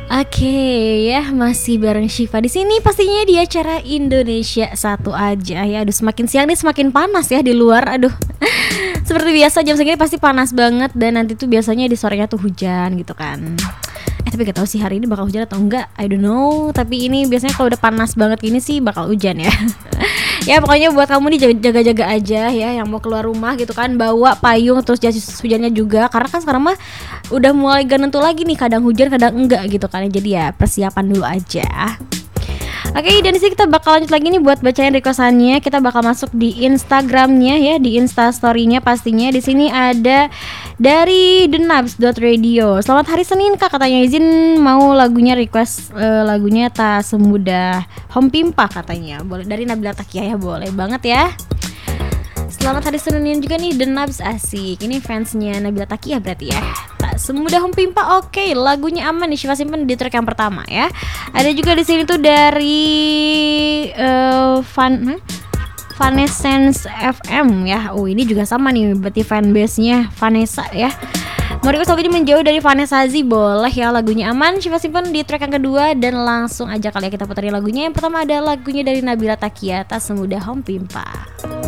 Oke ya, masih bareng Syifa di sini pastinya di acara Indonesia Satu aja ya. Aduh, semakin siang nih semakin panas ya di luar. Aduh. Seperti biasa jam segini pasti panas banget dan nanti tuh biasanya di sorenya tuh hujan gitu kan. Tapi gak tahu sih hari ini bakal hujan atau enggak, I don't know. Tapi ini biasanya kalau udah panas banget gini sih bakal hujan ya. Ya pokoknya buat kamu nih jaga-jaga aja ya, yang mau keluar rumah gitu kan, bawa payung terus jas hujannya juga, karena kan sekarang mah udah mulai gak nentu lagi nih, kadang hujan kadang enggak gitu kan. Jadi ya persiapan dulu aja. Oke, dan disini kita bakal lanjut lagi nih buat bacain requestannya. Kita bakal masuk di Instagramnya ya, di Instastorynya pastinya. Di sini ada dari thenabs.radio. Selamat hari Senin kak, katanya izin mau lagunya request lagunya Tak Semudah Home Pimpa katanya. Boleh dari Nabila Takia ya, boleh banget ya. Selamat hari Senin juga nih Thenabs, asik. Ini fansnya Nabila Takia berarti ya. Tak Semudah Home Pimpa, oke. Lagunya aman nih, Syifa simpen di track yang pertama ya. Ada juga di sini tuh dari Vanessence FM ya. Oh ini juga sama nih, berarti fanbase-nya Vanessa ya. Mau request lagunya Menjauh dari Vanessa Zazi, boleh ya. Lagunya aman, Syifa simpen di track yang kedua. Dan langsung aja kali ya kita puterin lagunya. Yang pertama ada lagunya dari Nabila Takia, Tak Semudah Home Pimpa.